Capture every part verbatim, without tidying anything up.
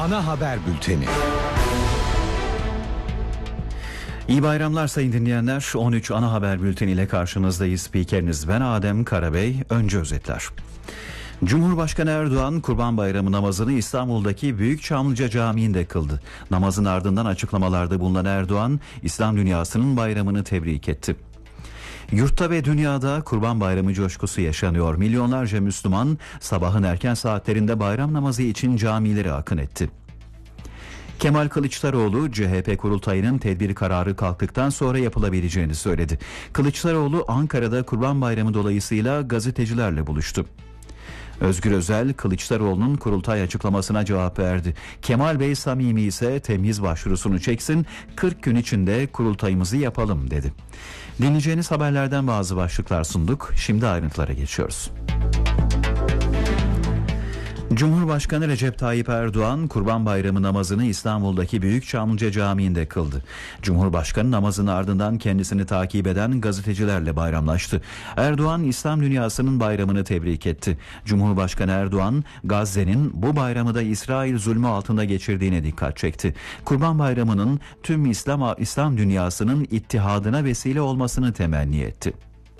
Ana Haber Bülteni. İyi bayramlar sayın dinleyenler. on üç Ana Haber Bülteni ile karşınızdayız. Spikeriniz ben Adem Karabey. Önce özetler. Cumhurbaşkanı Erdoğan Kurban Bayramı namazını İstanbul'daki Büyük Çamlıca Camii'nde kıldı. Namazın ardından açıklamalarda bulunan Erdoğan, İslam dünyasının bayramını tebrik etti. Yurtta ve dünyada Kurban Bayramı coşkusu yaşanıyor. Milyonlarca Müslüman sabahın erken saatlerinde bayram namazı için camilere akın etti. Kemal Kılıçdaroğlu, C H P kurultayının tedbir kararı kalktıktan sonra yapılabileceğini söyledi. Kılıçdaroğlu Ankara'da Kurban Bayramı dolayısıyla gazetecilerle buluştu. Özgür Özel, Kılıçdaroğlu'nun kurultay açıklamasına cevap verdi. Kemal Bey samimi ise temyiz başvurusunu çeksin, kırk gün içinde kurultayımızı yapalım dedi. Dinleyeceğiniz haberlerden bazı başlıklar sunduk. Şimdi ayrıntılara geçiyoruz. Cumhurbaşkanı Recep Tayyip Erdoğan Kurban Bayramı namazını İstanbul'daki Büyük Çamlıca Camii'nde kıldı. Cumhurbaşkanı namazının ardından kendisini takip eden gazetecilerle bayramlaştı. Erdoğan İslam dünyasının bayramını tebrik etti. Cumhurbaşkanı Erdoğan Gazze'nin bu bayramı da İsrail zulmü altında geçirdiğine dikkat çekti. Kurban Bayramı'nın tüm İslam İslam dünyasının ittihadına vesile olmasını temenni etti.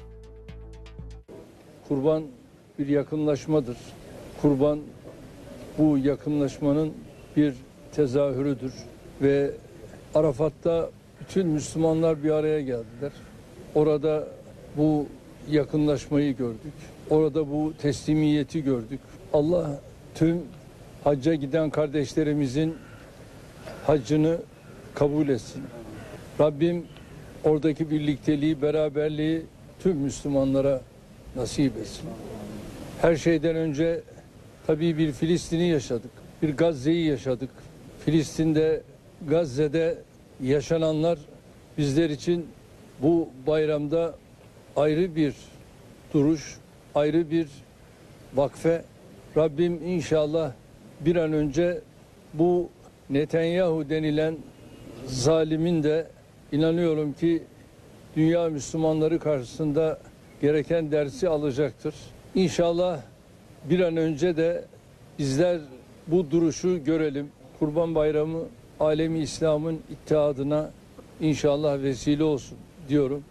Kurban bir yakınlaşmadır. Kurban bu yakınlaşmanın bir tezahürüdür ve Arafat'ta bütün Müslümanlar bir araya geldiler. Orada bu yakınlaşmayı gördük. Orada bu teslimiyeti gördük. Allah tüm hacca giden kardeşlerimizin haccını kabul etsin. Rabbim oradaki birlikteliği, beraberliği tüm Müslümanlara nasip etsin. Her şeyden önce tabii bir Filistin'i yaşadık, bir Gazze'yi yaşadık. Filistin'de, Gazze'de yaşananlar bizler için bu bayramda ayrı bir duruş, ayrı bir vakfe. Rabbim inşallah bir an önce bu Netanyahu denilen zalimin de inanıyorum ki dünya Müslümanları karşısında gereken dersi alacaktır. İnşallah bir an önce de bizler bu duruşu görelim. Kurban Bayramı alemi İslam'ın ittihadına inşallah vesile olsun diyorum.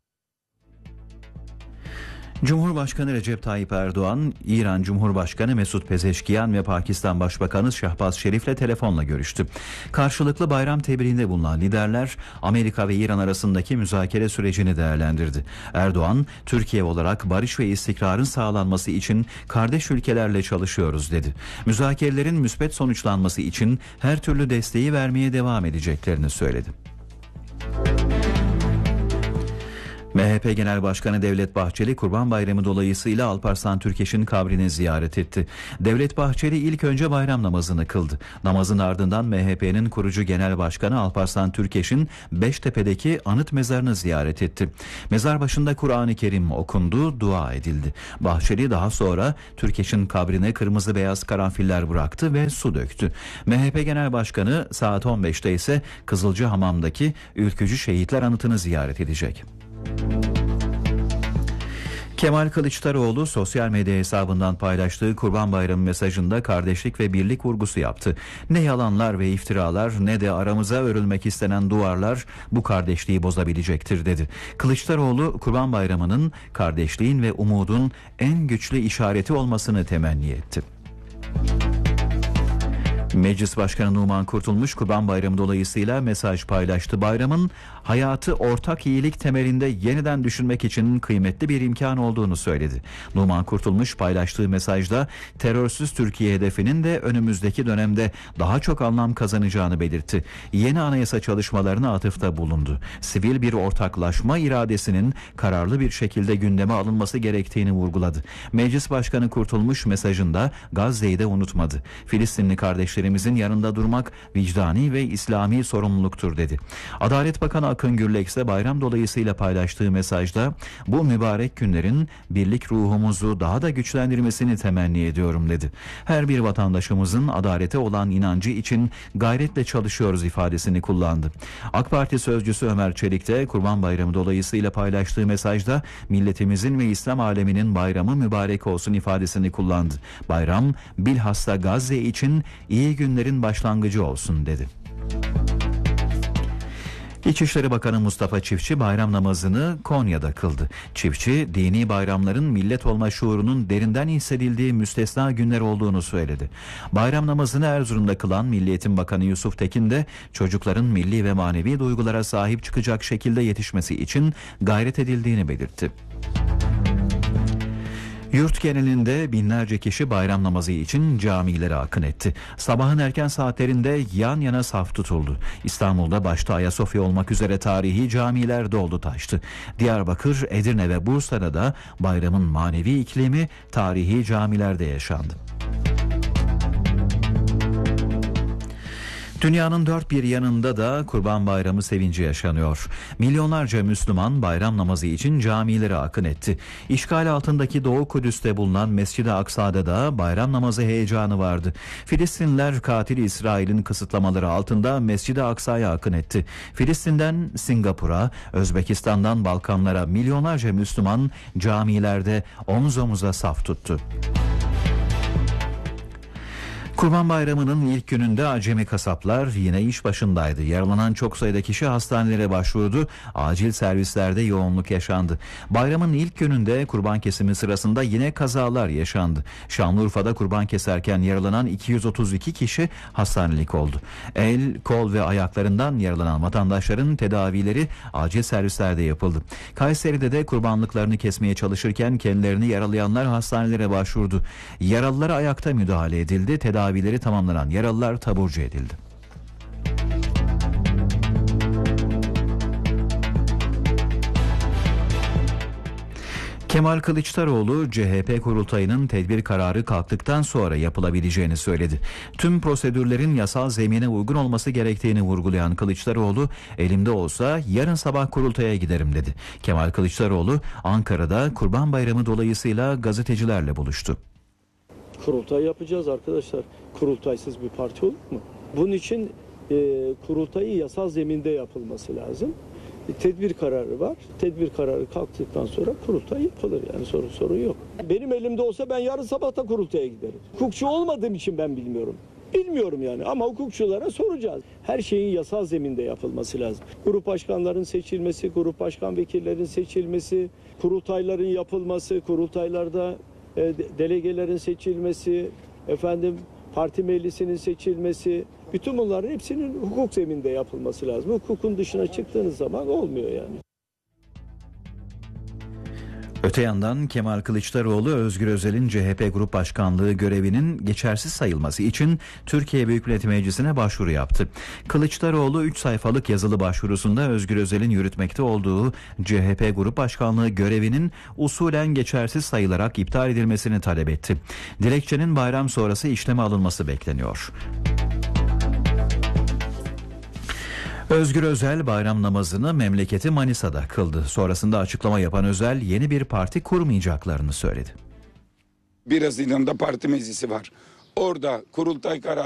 Cumhurbaşkanı Recep Tayyip Erdoğan, İran Cumhurbaşkanı Mesut Pezeşkiyan ve Pakistan Başbakanı Şahbaz Şerif'le telefonla görüştü. Karşılıklı bayram tebriğinde bulunan liderler Amerika ve İran arasındaki müzakere sürecini değerlendirdi. Erdoğan, Türkiye olarak barış ve istikrarın sağlanması için kardeş ülkelerle çalışıyoruz dedi. Müzakerelerin müspet sonuçlanması için her türlü desteği vermeye devam edeceklerini söyledi. M H P Genel Başkanı Devlet Bahçeli Kurban Bayramı dolayısıyla Alparslan Türkeş'in kabrini ziyaret etti. Devlet Bahçeli ilk önce bayram namazını kıldı. Namazın ardından M H P'nin kurucu Genel Başkanı Alparslan Türkeş'in Beştepe'deki anıt mezarını ziyaret etti. Mezar başında Kur'an-ı Kerim okundu, dua edildi. Bahçeli daha sonra Türkeş'in kabrine kırmızı beyaz karanfiller bıraktı ve su döktü. M H P Genel Başkanı saat on beşte ise Kızılcahamam'daki Ülkücü Şehitler Anıtı'nı ziyaret edecek. Kemal Kılıçdaroğlu sosyal medya hesabından paylaştığı Kurban Bayramı mesajında kardeşlik ve birlik vurgusu yaptı. Ne yalanlar ve iftiralar ne de aramıza örülmek istenen duvarlar bu kardeşliği bozabilecektir dedi. Kılıçdaroğlu Kurban Bayramı'nın kardeşliğin ve umudun en güçlü işareti olmasını temenni etti. Meclis Başkanı Numan Kurtulmuş Kurban Bayramı dolayısıyla mesaj paylaştı. Bayramın hayatı ortak iyilik temelinde yeniden düşünmek için kıymetli bir imkan olduğunu söyledi. Numan Kurtulmuş paylaştığı mesajda terörsüz Türkiye hedefinin de önümüzdeki dönemde daha çok anlam kazanacağını belirtti. Yeni anayasa çalışmalarına atıfta bulundu. Sivil bir ortaklaşma iradesinin kararlı bir şekilde gündeme alınması gerektiğini vurguladı. Meclis Başkanı Kurtulmuş mesajında Gazze'yi de unutmadı. Filistinli kardeşlerimizin yanında durmak vicdani ve İslami sorumluluktur dedi. Adalet Bakanı Akın Gürlek ise bayram dolayısıyla paylaştığı mesajda bu mübarek günlerin birlik ruhumuzu daha da güçlendirmesini temenni ediyorum dedi. Her bir vatandaşımızın adalete olan inancı için gayretle çalışıyoruz ifadesini kullandı. AK Parti sözcüsü Ömer Çelik de Kurban Bayramı dolayısıyla paylaştığı mesajda milletimizin ve İslam aleminin bayramı mübarek olsun ifadesini kullandı. Bayram bilhassa Gazze için iyi iyi günlerin başlangıcı olsun dedi. İçişleri Bakanı Mustafa Çiftçi bayram namazını Konya'da kıldı. Çiftçi, dini bayramların millet olma şuurunun derinden hissedildiği müstesna günler olduğunu söyledi. Bayram namazını Erzurum'da kılan Milli Eğitim Bakanı Yusuf Tekin de çocukların milli ve manevi duygulara sahip çıkacak şekilde yetişmesi için gayret edildiğini belirtti. Yurt genelinde binlerce kişi bayram namazı için camilere akın etti. Sabahın erken saatlerinde yan yana saf tutuldu. İstanbul'da başta Ayasofya olmak üzere tarihi camiler doldu taştı. Diyarbakır, Edirne ve Bursa'da da bayramın manevi iklimi tarihi camilerde yaşandı. Dünyanın dört bir yanında da Kurban Bayramı sevinci yaşanıyor. Milyonlarca Müslüman bayram namazı için camilere akın etti. İşgal altındaki Doğu Kudüs'te bulunan Mescid-i Aksa'da da bayram namazı heyecanı vardı. Filistinliler katil İsrail'in kısıtlamaları altında Mescid-i Aksa'ya akın etti. Filistin'den Singapur'a, Özbekistan'dan Balkanlara milyonlarca Müslüman camilerde omuz omuza saf tuttu. Kurban Bayramı'nın ilk gününde acemi kasaplar yine iş başındaydı. Yaralanan çok sayıda kişi hastanelere başvurdu. Acil servislerde yoğunluk yaşandı. Bayramın ilk gününde kurban kesimi sırasında yine kazalar yaşandı. Şanlıurfa'da kurban keserken yaralanan iki yüz otuz iki kişi hastanelik oldu. El, kol ve ayaklarından yaralanan vatandaşların tedavileri acil servislerde yapıldı. Kayseri'de de kurbanlıklarını kesmeye çalışırken kendilerini yaralayanlar hastanelere başvurdu. Yaralılara ayakta müdahale edildi. Tedavi Tedavileri tamamlanan yaralılar taburcu edildi. Kemal Kılıçdaroğlu, C H P kurultayının tedbir kararı kalktıktan sonra yapılabileceğini söyledi. Tüm prosedürlerin yasal zemine uygun olması gerektiğini vurgulayan Kılıçdaroğlu, elimde olsa yarın sabah kurultaya giderim dedi. Kemal Kılıçdaroğlu, Ankara'da Kurban Bayramı dolayısıyla gazetecilerle buluştu. Kurultay yapacağız arkadaşlar. Kurultaysız bir parti olur mu? Bunun için e, kurultayın yasal zeminde yapılması lazım. E, tedbir kararı var. Tedbir kararı kalktıktan sonra kurultay yapılır. Yani sorun sorun yok. Benim elimde olsa ben yarın sabah da kurultaya giderim. Hukukçu olmadığım için ben bilmiyorum. Bilmiyorum yani ama hukukçulara soracağız. Her şeyin yasal zeminde yapılması lazım. Grup başkanların seçilmesi, grup başkan vekillerin seçilmesi, kurultayların yapılması, kurultaylarda e, delegelerin seçilmesi, efendim parti meclisinin seçilmesi, bütün bunların hepsinin hukuk zeminde yapılması lazım. Hukukun dışına çıktığınız zaman olmuyor yani. Öte yandan Kemal Kılıçdaroğlu, Özgür Özel'in C H P Grup Başkanlığı görevinin geçersiz sayılması için Türkiye Büyük Millet Meclisi'ne başvuru yaptı. Kılıçdaroğlu üç sayfalık yazılı başvurusunda Özgür Özel'in yürütmekte olduğu C H P Grup Başkanlığı görevinin usulen geçersiz sayılarak iptal edilmesini talep etti. Dilekçenin bayram sonrası işleme alınması bekleniyor. Özgür Özel bayram namazını memleketi Manisa'da kıldı. Sonrasında açıklama yapan Özel yeni bir parti kurmayacaklarını söyledi. bir Haziran'da parti meclisi var. Orada kurultay kararı